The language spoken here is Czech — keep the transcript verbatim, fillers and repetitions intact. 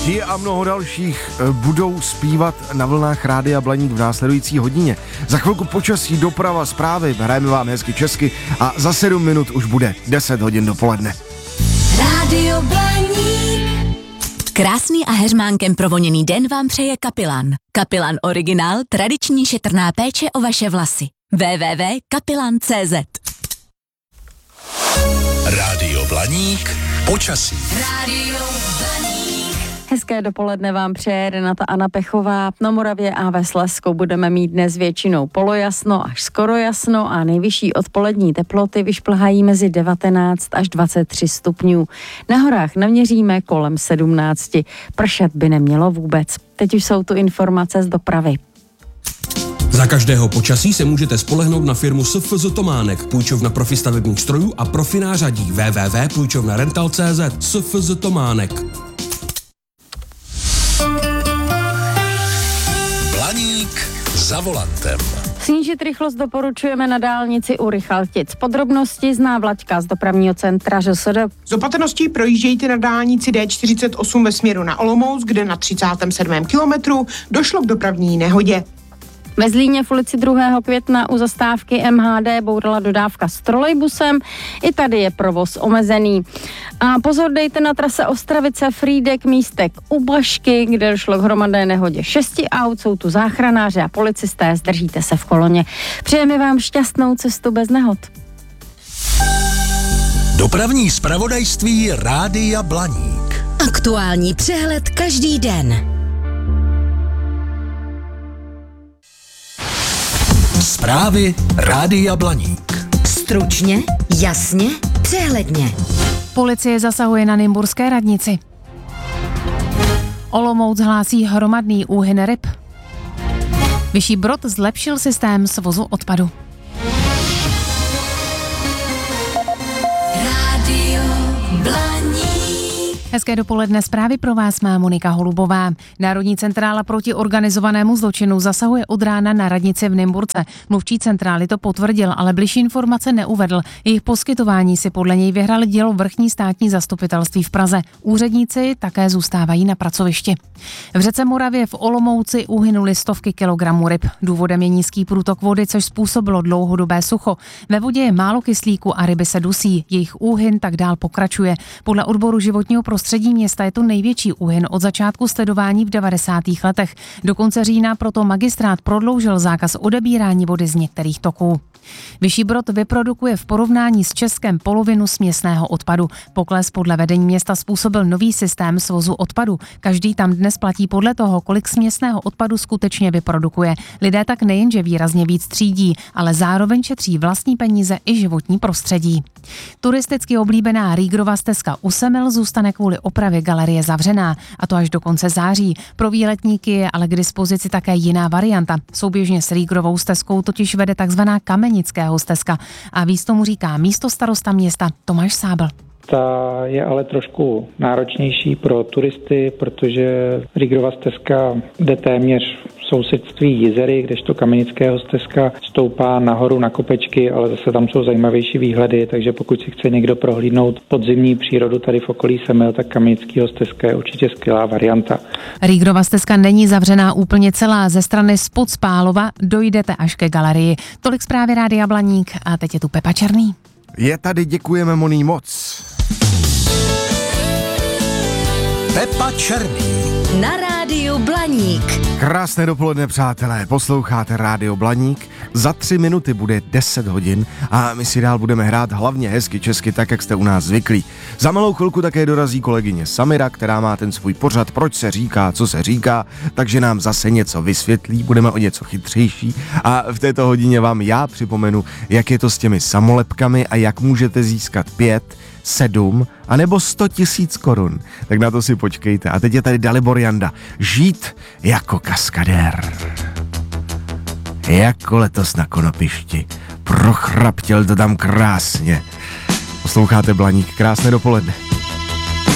Ti a mnoho dalších budou zpívat na vlnách Rádia Blaník v následující hodině. Za chvilku počasí, doprava, zprávy, hrajeme vám hezky česky a za sedm minut už bude deset hodin dopoledne. Rádio Blaník. Krásný a heřmánkem provoněný den vám přeje Kapilan. Kapilan Originál, tradiční šetrná péče o vaše vlasy. w w w tečka kapilan tečka c z. Rádio Blaník. Počasí. Rádio Blaník. Hezké dopoledne vám přeje Renata Anna Pechová. Na Moravě a ve Slezsku budeme mít dnes většinou polojasno až skoro jasno a nejvyšší odpolední teploty vyšplhají mezi devatenáct až dvacet tři stupňů. Na horách naměříme kolem sedmnáct. Pršet by nemělo vůbec. Teď už jsou tu informace z dopravy. Za každého počasí se můžete spolehnout na firmu S F Z Tománek, půjčovna profi stavebních strojů a profi nářadí. w w w tečka půjčovna rental tečka c z. S F Z Tománek. Blaník za volantem. Snížit rychlost doporučujeme na dálnici u Rychaltic. Podrobnosti zná Vlaďka z dopravního centra ŘSD. Z opatrností projíždějte na dálnici D čtyřicet osm ve směru na Olomouc, kde na třicátém sedmém kilometru došlo k dopravní nehodě. Ve Zlíně v ulici druhého května u zastávky M H D bourala dodávka s trolejbusem. I tady je provoz omezený. A pozor dejte na trase Ostravice Frýdek místek u Bašky, kde došlo k hromadné nehodě šesti aut. Jsou tu záchranáři a policisté, zdržíte se v koloně. Přejeme vám šťastnou cestu bez nehod. Dopravní zpravodajství Rádia Blaník. Aktuální přehled každý den. Zprávy Rádia Blaník. Stručně, jasně, přehledně. Policie zasahuje na Nymburské radnici. Olomouc hlásí hromadný úhyn ryb. Vyšší Brod zlepšil systém svozu odpadu. Rádio Blaník. Hezké dopoledne, zprávy pro vás má Monika Holubová. Národní centrála proti organizovanému zločinu zasahuje od rána na radnici v Nymburce. Mluvčí centrály to potvrdil, ale bližší informace neuvedl. Jejich poskytování si podle něj vyhrali dělo vrchní státní zastupitelství v Praze. Úředníci také zůstávají na pracovišti. V řece Moravě v Olomouci uhynuli stovky kilogramů ryb. Důvodem je nízký průtok vody, což způsobilo dlouhodobé sucho. Ve vodě je málo kyslíku a ryby se dusí. Jejich úhyn tak dál pokračuje. Podle odboru životního prostředí Střední města je to největší úhyn od začátku sledování v devadesátých letech. Do konce října proto magistrát prodloužil zákaz odebírání vody z některých toků. Vyšší Brod vyprodukuje v porovnání s Českem polovinu směsného odpadu. Pokles podle vedení města způsobil nový systém svozu odpadu. Každý tam dnes platí podle toho, kolik směsného odpadu skutečně vyprodukuje. Lidé tak nejenže výrazně víc třídí, ale zároveň šetří vlastní peníze i životní prostředí. Turisticky oblíbená Rýgrova stezka u Semil zůstane kvůli opravě galerie zavřená, a to až do konce září. Pro výletníky je ale k dispozici také jiná varianta. Souběžně s Rýgrovou stezkou totiž vede takzvaná Kamenického stezka a víc tomu říká místostarosta města Tomáš Sábl. Ta je ale trošku náročnější pro turisty, protože Rýgrova stezka jde téměř v sousedství Jizery, kdežto Kamenického stezka stoupá nahoru na kopečky, ale zase tam jsou zajímavější výhledy, takže pokud si chce někdo prohlídnout podzimní přírodu tady v okolí Semil, tak Kamenického stezka je určitě skvělá varianta. Rýgrova stezka není zavřená úplně celá. Ze strany spod Spálova dojdete až ke galerii. Tolik zprávy Rádia Blaník a teď je tu Pepa Černý. Je tady, děkujeme Moní moc. Pepa Černý. Na Rádiu Blaník. Krásné dopoledne, přátelé, posloucháte Rádio Blaník. Za tři minuty bude deset hodin a my si dál budeme hrát hlavně hezky česky, tak jak jste u nás zvyklí. Za malou chvilku také dorazí kolegyně Samira, která má ten svůj pořad, proč se říká, co se říká, takže nám zase něco vysvětlí, budeme o něco chytřejší a v této hodině vám já připomenu, jak je to s těmi samolepkami a jak můžete získat pět, sedm a nebo sto tisíc korun. Tak na to si počkejte. A teď je tady Dalibor Janda. Žít jako kaskadér. Jako letos na konopišti. Prochraptěl to tam krásně. Posloucháte Blaník, krásné dopoledne.